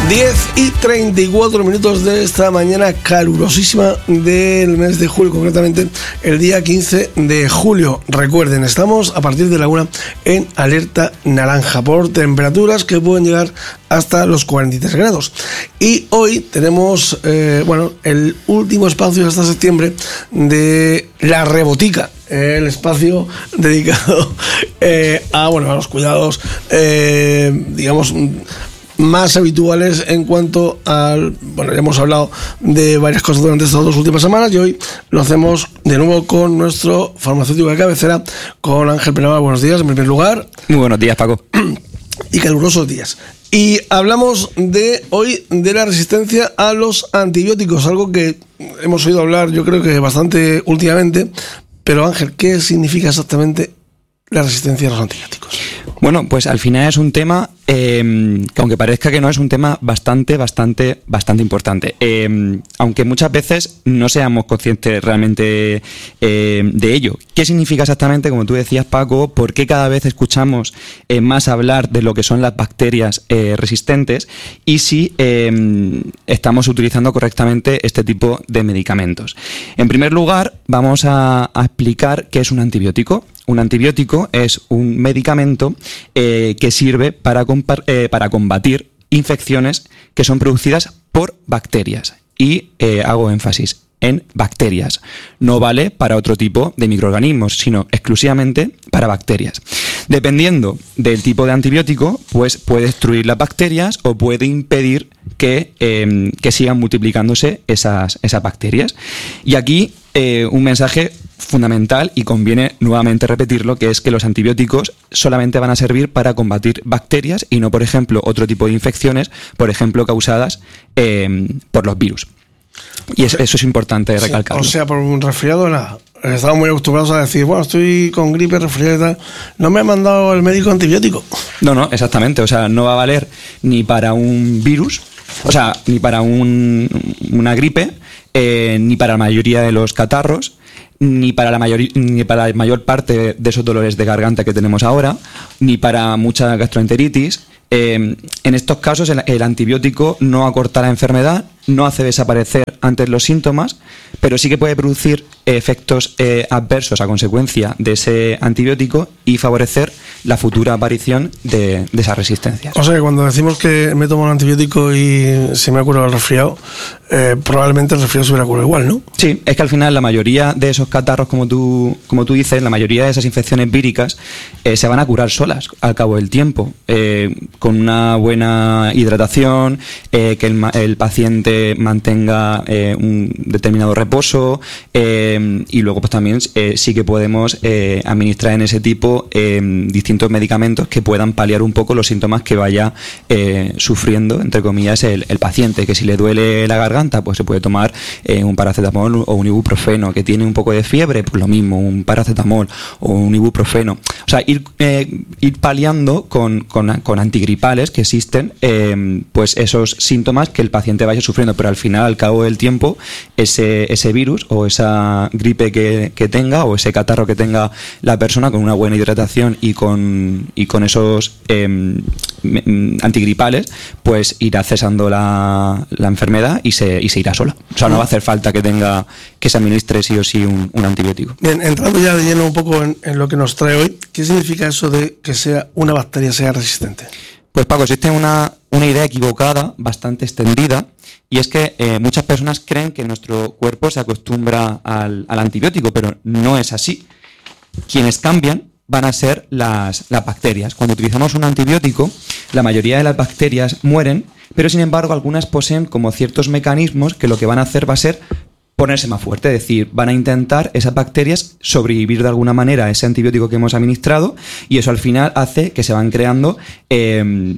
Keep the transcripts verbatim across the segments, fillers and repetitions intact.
diez y treinta y cuatro minutos de esta mañana calurosísima del mes de julio, concretamente el día quince de julio. Recuerden, estamos a partir de la una en alerta naranja por temperaturas que pueden llegar hasta los cuarenta y tres grados. Y hoy tenemos, eh, bueno, el último espacio hasta septiembre de la Rebotica, el espacio dedicado eh, a, bueno, a los cuidados, eh, digamos, más habituales en cuanto al... Bueno, ya hemos hablado de varias cosas durante estas dos últimas semanas y hoy lo hacemos de nuevo con nuestro farmacéutico de cabecera, con Ángel Penabal. Buenos días, en primer lugar. Muy buenos días, Paco. Y calurosos días. Y hablamos de hoy de la resistencia a los antibióticos, algo que hemos oído hablar yo creo que bastante últimamente. Pero Ángel, ¿qué significa exactamente la resistencia a los antibióticos? Bueno, pues al final es un tema eh, que, aunque parezca que no, es un tema bastante, bastante, bastante importante. Eh, aunque muchas veces no seamos conscientes realmente eh, de ello. ¿Qué significa exactamente, como tú decías, Paco? ¿Por qué cada vez escuchamos eh, más hablar de lo que son las bacterias eh, resistentes? Y si eh, estamos utilizando correctamente este tipo de medicamentos. En primer lugar, vamos a, a explicar qué es un antibiótico. Un antibiótico es un medicamento eh, que sirve para, compa- eh, para combatir infecciones que son producidas por bacterias. Y eh, hago énfasis en bacterias. No vale para otro tipo de microorganismos, sino exclusivamente para bacterias. Dependiendo del tipo de antibiótico, pues puede destruir las bacterias o puede impedir que, eh, que sigan multiplicándose esas, esas bacterias. Y aquí eh, un mensaje fundamental, y conviene nuevamente repetirlo, que es que los antibióticos solamente van a servir para combatir bacterias y no, por ejemplo, otro tipo de infecciones, por ejemplo, causadas eh, por los virus. Y eso, eso es importante recalcarlo. Sí, o sea, por un resfriado, nada. Estamos muy acostumbrados a decir, bueno, estoy con gripe, resfriado y tal. No me ha mandado el médico antibiótico. No, no, exactamente. O sea, no va a valer ni para un virus, o sea, ni para un, una gripe, eh, ni para la mayoría de los catarros, ni para la mayor, ni para la mayor parte de esos dolores de garganta que tenemos ahora, ni para mucha gastroenteritis. Eh, en estos casos el, el antibiótico no acorta la enfermedad, no hace desaparecer antes los síntomas, pero sí que puede producir efectos eh, adversos a consecuencia de ese antibiótico y favorecer la futura aparición de, de esas resistencias. O sea, que cuando decimos que me tomo un antibiótico y se me ha curado el resfriado, eh, probablemente el resfriado se hubiera curado igual, ¿no? Sí, es que al final la mayoría de esos catarros, como tú, como tú dices, la mayoría de esas infecciones víricas eh, se van a curar solas al cabo del tiempo, eh, con una buena hidratación, eh, que el, el paciente mantenga eh, un determinado reposo, eh, y luego pues también eh, sí que podemos eh, administrar en ese tipo eh, distintos medicamentos que puedan paliar un poco los síntomas que vaya eh, sufriendo, entre comillas, el, el paciente. Que si le duele la garganta, pues se puede tomar eh, un paracetamol o un ibuprofeno. Que tiene un poco de fiebre, pues lo mismo, un paracetamol o un ibuprofeno. O sea, ir, eh, ir paliando con, con, con antigripales que existen, eh, pues esos síntomas que el paciente vaya sufriendo, pero al final, al cabo del tiempo, ese, ese virus o esa gripe que, que tenga o ese catarro que tenga la persona, con una buena hidratación y con, y con esos eh, antigripales, pues irá cesando la, la enfermedad y se, y se irá sola. O sea, no va a hacer falta que tenga que se administre sí o sí un, un antibiótico. Bien, entrando ya de lleno un poco en, en lo que nos trae hoy, ¿qué significa eso de que sea una bacteria sea resistente? Pues Paco, existe una, una idea equivocada, bastante extendida, y es que eh, muchas personas creen que nuestro cuerpo se acostumbra al, al antibiótico, pero no es así. Quienes cambian van a ser las, las bacterias. Cuando utilizamos un antibiótico, la mayoría de las bacterias mueren, pero sin embargo algunas poseen como ciertos mecanismos que lo que van a hacer va a ser ponerse más fuerte, es decir, van a intentar esas bacterias sobrevivir de alguna manera a ese antibiótico que hemos administrado, y eso al final hace que se van creando eh,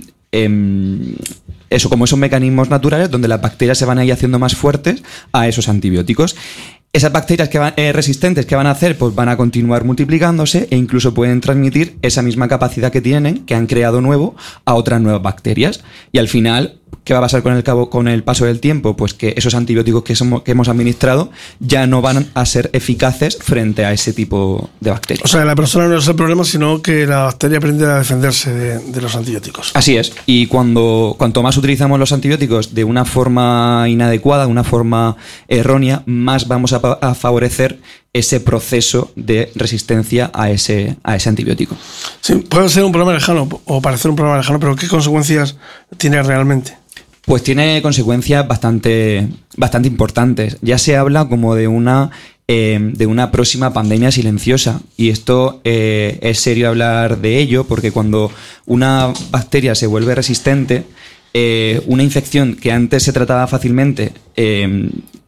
eh, eso, como esos mecanismos naturales donde las bacterias se van a ir haciendo más fuertes a esos antibióticos. Esas bacterias que van, eh, resistentes, ¿qué van a hacer? Pues van a continuar multiplicándose e incluso pueden transmitir esa misma capacidad que tienen, que han creado nuevo, a otras nuevas bacterias. Y al final, ¿Qué va a pasar con el, cabo, con el paso del tiempo? Pues que esos antibióticos que, somos, que hemos administrado ya no van a ser eficaces frente a ese tipo de bacterias. O sea, la persona no es el problema, sino que la bacteria aprende a defenderse de, de los antibióticos. Así es. Y cuando cuanto más utilizamos los antibióticos de una forma inadecuada, de una forma errónea, más vamos a, a favorecer ese proceso de resistencia a ese, a ese antibiótico. Sí, puede ser un problema lejano o parecer un problema lejano, pero ¿qué consecuencias tiene realmente? Pues tiene consecuencias bastante, bastante importantes. Ya se habla como de una, eh, de una próxima pandemia silenciosa. Y esto eh, es serio hablar de ello, porque cuando una bacteria se vuelve resistente, eh, una infección que antes se trataba fácilmente, eh,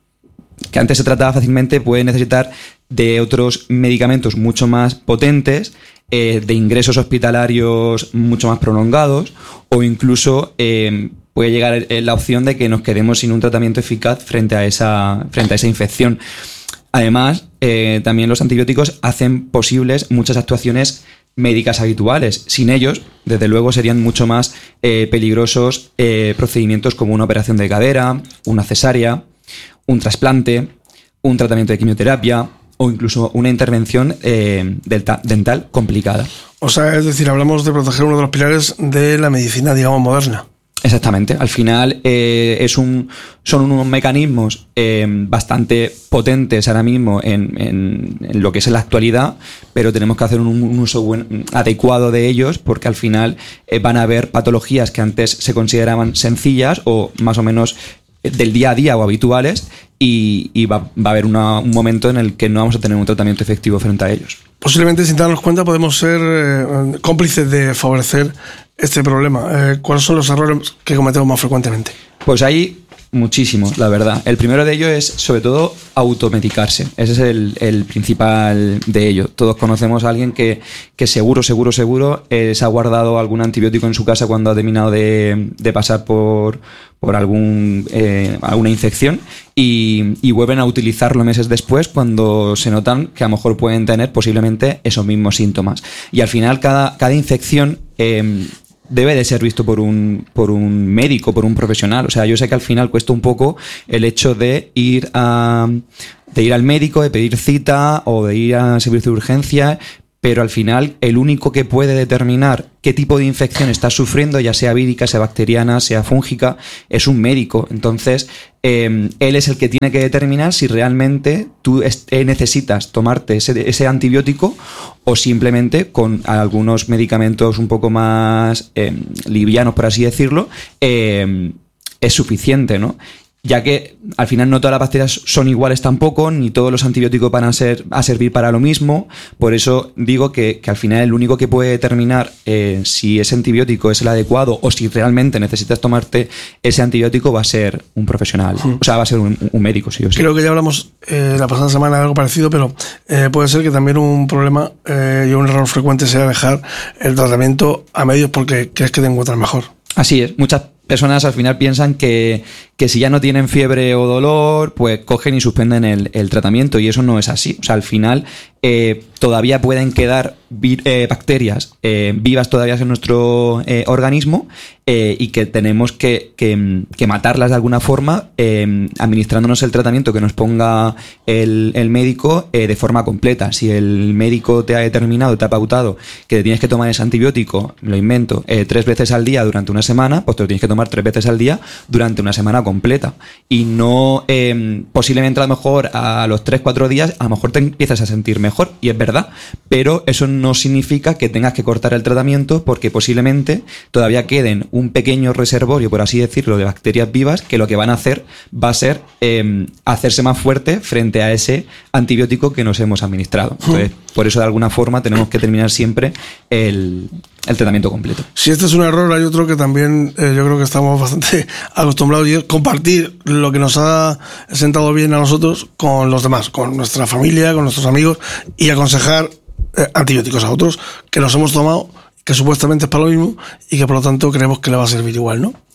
que antes se trataba fácilmente, puede necesitar de otros medicamentos mucho más potentes, eh, de ingresos hospitalarios mucho más prolongados, o incluso eh, puede llegar la opción de que nos quedemos sin un tratamiento eficaz frente a esa, frente a esa infección. Además, eh, también los antibióticos hacen posibles muchas actuaciones médicas habituales. Sin ellos, desde luego, serían mucho más eh, peligrosos eh, procedimientos como una operación de cadera, una cesárea, un trasplante, un tratamiento de quimioterapia o incluso una intervención eh, dental complicada. O sea, es decir, hablamos de proteger uno de los pilares de la medicina, digamos, moderna. Exactamente. Al final eh, es un, son unos mecanismos eh, bastante potentes ahora mismo en, en, en lo que es en la actualidad, pero tenemos que hacer un, un uso buen, adecuado de ellos, porque al final eh, van a haber patologías que antes se consideraban sencillas o más o menos del día a día o habituales, y, y va, va a haber una, un momento en el que no vamos a tener un tratamiento efectivo frente a ellos. Posiblemente, sin darnos cuenta, podemos ser eh, cómplices de favorecer este problema. Eh, ¿Cuáles son los errores que cometemos más frecuentemente? Pues hay muchísimos, la verdad. El primero de ellos es, sobre todo, automedicarse. Ese es el, el principal de ello. Todos conocemos a alguien que, que seguro, seguro, seguro eh, se ha guardado algún antibiótico en su casa cuando ha terminado de, de pasar por, por algún, eh, alguna infección y, y vuelven a utilizarlo meses después cuando se notan que a lo mejor pueden tener posiblemente esos mismos síntomas. Y al final cada, cada infección Eh, debe de ser visto por un, por un médico, por un profesional. O sea, yo sé que al final cuesta un poco el hecho de ir a, de ir al médico, de pedir cita o de ir a servicio de urgencia, pero al final el único que puede determinar qué tipo de infección estás sufriendo, ya sea vírica, sea bacteriana, sea fúngica, es un médico. Entonces, eh, él es el que tiene que determinar si realmente tú eh, necesitas tomarte ese, ese antibiótico o simplemente con algunos medicamentos un poco más eh, livianos, por así decirlo, eh, es suficiente, ¿no? Ya que al final no todas las bacterias son iguales tampoco, ni todos los antibióticos van a, ser, a servir para lo mismo. Por eso digo que, que al final el único que puede determinar eh, si ese antibiótico es el adecuado o si realmente necesitas tomarte ese antibiótico va a ser un profesional. Mm. O sea, va a ser un, un médico, sí o sí. Creo que ya hablamos eh, la pasada semana de algo parecido, pero eh, puede ser que también un problema eh, y un error frecuente sea dejar el tratamiento a medios porque crees que te encuentras mejor. Así es. Muchas personas al final piensan que, que si ya no tienen fiebre o dolor, pues cogen y suspenden el, el tratamiento, y eso no es así. O sea, al final eh, todavía pueden quedar vi- eh, bacterias eh, vivas todavía en nuestro eh, organismo eh, y que tenemos que, que, que matarlas de alguna forma eh, administrándonos el tratamiento que nos ponga el, el médico eh, de forma completa. Si el médico te ha determinado, te ha pautado que te tienes que tomar ese antibiótico, lo invento, eh, tres veces al día durante una semana, pues te lo tienes que tomar tres veces al día durante una semana completa. Y no, eh, posiblemente a lo mejor a los tres, cuatro días, a lo mejor te empiezas a sentir mejor, y es verdad, pero eso no significa que tengas que cortar el tratamiento, porque posiblemente todavía queden un pequeño reservorio, por así decirlo, de bacterias vivas que lo que van a hacer va a ser eh, hacerse más fuerte frente a ese antibiótico que nos hemos administrado. Entonces, por eso de alguna forma tenemos que terminar siempre el, el tratamiento completo. Si este es un error, hay otro que también eh, yo creo que estamos bastante acostumbrados, y es compartir lo que nos ha sentado bien a nosotros con los demás, con nuestra familia, con nuestros amigos, y aconsejar eh, antibióticos a otros que los hemos tomado, que supuestamente es para lo mismo y que por lo tanto creemos que le va a servir igual, ¿no?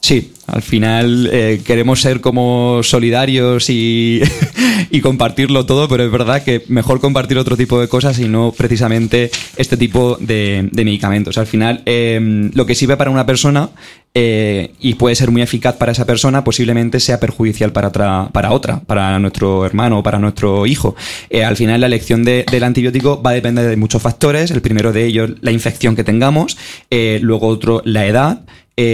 Sí, al final eh, queremos ser como solidarios y, y compartirlo todo, pero es verdad que mejor compartir otro tipo de cosas y no precisamente este tipo de, de medicamentos. Al final, eh, lo que sirve para una persona eh, y puede ser muy eficaz para esa persona, posiblemente sea perjudicial para otra, para otra, para nuestro hermano o para nuestro hijo. Eh, al final, la elección de, del antibiótico va a depender de muchos factores. El primero de ellos, la infección que tengamos, eh, luego otro, la edad.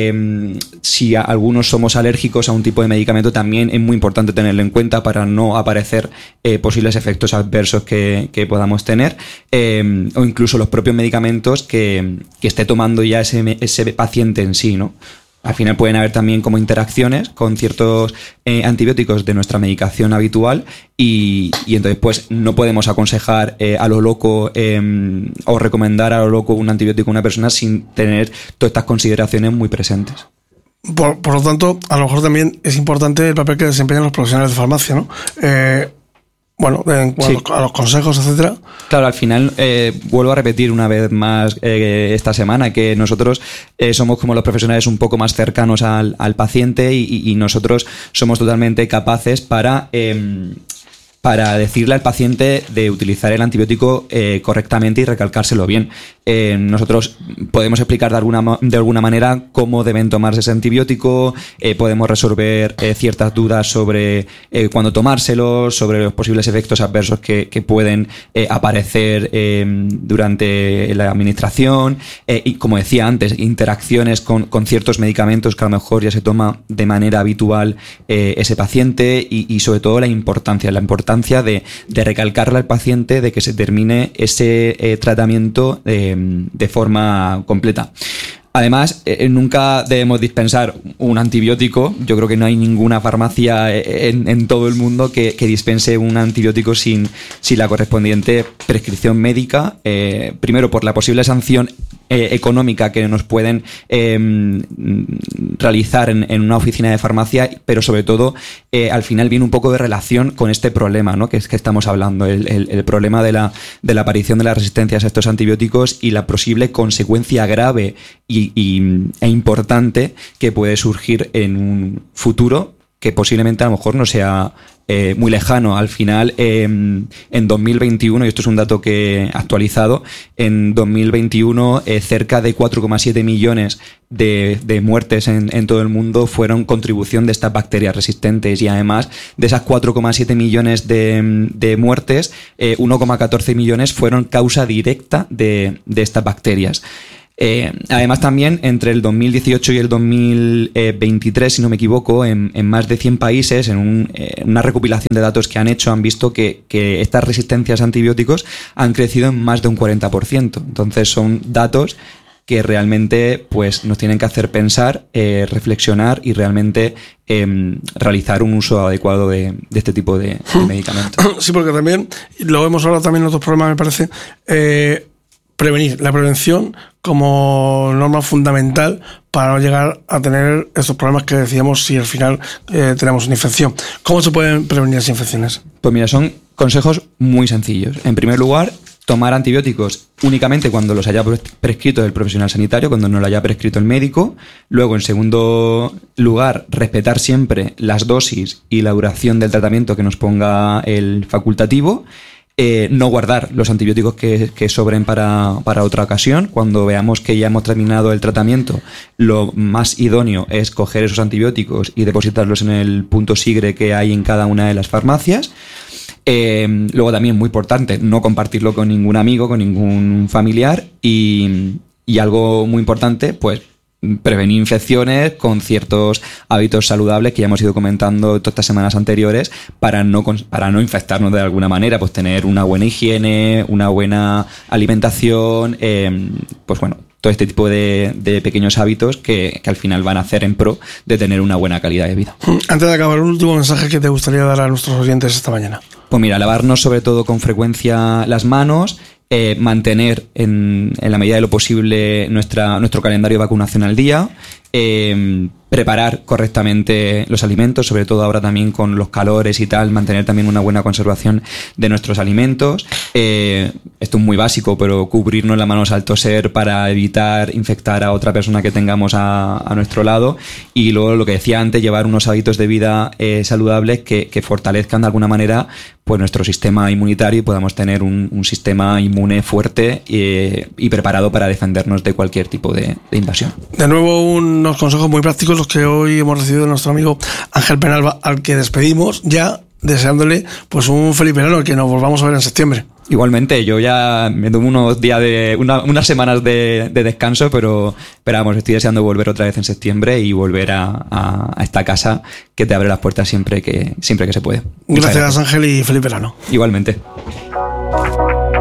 Eh, si algunos somos alérgicos a un tipo de medicamento, también es muy importante tenerlo en cuenta para no aparecer eh, posibles efectos adversos que, que podamos tener, eh, o incluso los propios medicamentos que, que esté tomando ya ese, ese paciente en sí, ¿no? Al final pueden haber también como interacciones con ciertos eh, antibióticos de nuestra medicación habitual y, y entonces pues no podemos aconsejar eh, a lo loco eh, o recomendar a lo loco un antibiótico a una persona sin tener todas estas consideraciones muy presentes. Por, por lo tanto, a lo mejor también es importante el papel que desempeñan los profesionales de farmacia, ¿no? Eh, Bueno, en cuanto sí. a los consejos, etcétera. Claro, al final, eh, vuelvo a repetir una vez más eh, esta semana que nosotros eh, somos como los profesionales un poco más cercanos al, al paciente y, y nosotros somos totalmente capaces para... Eh, para decirle al paciente de utilizar el antibiótico eh, correctamente y recalcárselo bien. Eh, nosotros podemos explicar de alguna, de alguna manera cómo deben tomarse ese antibiótico, eh, podemos resolver eh, ciertas dudas sobre eh, cuándo tomárselo, sobre los posibles efectos adversos que, que pueden eh, aparecer eh, durante la administración eh, y, como decía antes, interacciones con, con ciertos medicamentos que a lo mejor ya se toma de manera habitual eh, ese paciente y, y sobre todo la importancia, la importancia De, de recalcarle al paciente de que se termine ese eh, tratamiento eh, de forma completa. Además, eh, nunca debemos dispensar un antibiótico. Yo creo que no hay ninguna farmacia en, en todo el mundo que, que dispense un antibiótico sin, sin la correspondiente prescripción médica. Eh, primero, por la posible sanción eh, económica que nos pueden eh, realizar en, en una oficina de farmacia, pero sobre todo, eh, al final viene un poco de relación con este problema, ¿no? que es que estamos hablando, el, el, el problema de la, de la aparición de las resistencias a estos antibióticos y la posible consecuencia grave y Y, e importante que puede surgir en un futuro que posiblemente a lo mejor no sea eh, muy lejano. Al final, eh, en dos mil veintiuno, y esto es un dato que he actualizado, en dos mil veintiuno eh, cerca de cuatro coma siete millones de, de muertes en, en todo el mundo fueron contribución de estas bacterias resistentes y además de esas cuatro coma siete millones de, de muertes, eh, uno coma catorce millones fueron causa directa de, de estas bacterias. Eh, además también entre el dos mil dieciocho y el dos mil veintitrés, si no me equivoco, en, en más de cien países, en un, eh, una recopilación de datos que han hecho, han visto que, que estas resistencias a antibióticos han crecido en más de un cuarenta por ciento. Entonces son datos que realmente pues, nos tienen que hacer pensar, eh, reflexionar y realmente eh, realizar un uso adecuado de, de este tipo de, de medicamentos. Sí, porque también, lo hemos hablado también en otros programas, me parece, eh, prevenir, la prevención como norma fundamental para no llegar a tener estos problemas que decíamos si al final eh, tenemos una infección. ¿Cómo se pueden prevenir las infecciones? Pues mira, son consejos muy sencillos. En primer lugar, tomar antibióticos únicamente cuando los haya prescrito el profesional sanitario, cuando no lo haya prescrito el médico. Luego, en segundo lugar, respetar siempre las dosis y la duración del tratamiento que nos ponga el facultativo. Eh, no guardar los antibióticos que, que sobren para, para otra ocasión. Cuando veamos que ya hemos terminado el tratamiento, lo más idóneo es coger esos antibióticos y depositarlos en el punto sigre que hay en cada una de las farmacias. Eh, luego también, muy importante, no compartirlo con ningún amigo, con ningún familiar y, y algo muy importante, pues prevenir infecciones con ciertos hábitos saludables que ya hemos ido comentando todas estas semanas anteriores para no, para no infectarnos de alguna manera, pues tener una buena higiene, una buena alimentación, eh, pues bueno, todo este tipo de, de pequeños hábitos que, que al final van a hacer en pro de tener una buena calidad de vida. Antes de acabar, un último mensaje que te gustaría dar a nuestros oyentes esta mañana. Pues mira, lavarnos sobre todo con frecuencia las manos, eh, mantener en, en la medida de lo posible nuestra, nuestro calendario de vacunación al día, eh, preparar correctamente los alimentos, sobre todo ahora también con los calores y tal, mantener también una buena conservación de nuestros alimentos. Eh, esto es muy básico, pero cubrirnos las manos al toser para evitar infectar a otra persona que tengamos a, a nuestro lado. Y luego, lo que decía antes, llevar unos hábitos de vida eh, saludables que, que fortalezcan de alguna manera pues nuestro sistema inmunitario y podamos tener un, un sistema inmune fuerte eh, y preparado para defendernos de cualquier tipo de, de invasión. De nuevo, unos consejos muy prácticos los que hoy hemos recibido de nuestro amigo Ángel Penalba, al que despedimos ya deseándole pues un feliz verano, que nos volvamos a ver en septiembre. Igualmente, yo ya me doy unos días de una, unas semanas de, de descanso, pero, pero vamos, estoy deseando volver otra vez en septiembre y volver a, a, a esta casa que te abre las puertas siempre que, siempre que se puede. Gracias, gracias, Ángel, y feliz verano. Igualmente.